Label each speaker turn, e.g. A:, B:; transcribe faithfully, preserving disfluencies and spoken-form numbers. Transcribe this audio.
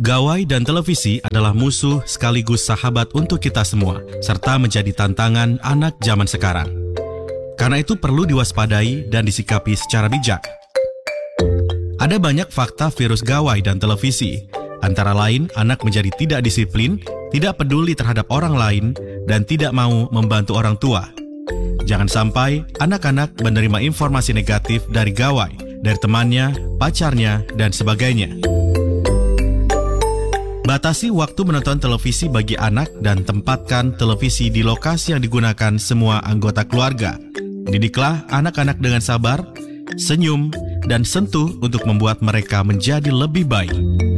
A: Gawai dan televisi adalah musuh sekaligus sahabat untuk kita semua, serta menjadi tantangan anak zaman sekarang. Karena itu perlu diwaspadai dan disikapi secara bijak. Ada banyak fakta virus gawai dan televisi, antara lain anak menjadi tidak disiplin, tidak peduli terhadap orang lain, dan tidak mau membantu orang tua. Jangan sampai anak-anak menerima informasi negatif dari gawai, dari temannya, pacarnya, dan sebagainya. Batasi waktu menonton televisi bagi anak dan tempatkan televisi di lokasi yang digunakan semua anggota keluarga. Didiklah anak-anak dengan sabar, senyum, dan sentuh untuk membuat mereka menjadi lebih baik.